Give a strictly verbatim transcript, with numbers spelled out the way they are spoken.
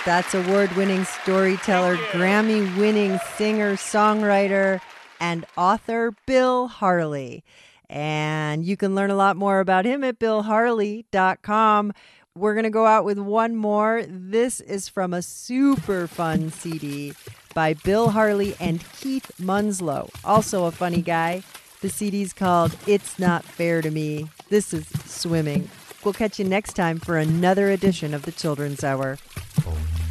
That's award-winning storyteller, Grammy-winning singer, songwriter, and author Bill Harley. And you can learn a lot more about him at bill harley dot com. We're going to go out with one more. This is from a super fun C D by Bill Harley and Keith Munslow, also a funny guy. The C D's called It's Not Fair to Me. This is Swimming. We'll catch you next time for another edition of the Children's Hour. Oh.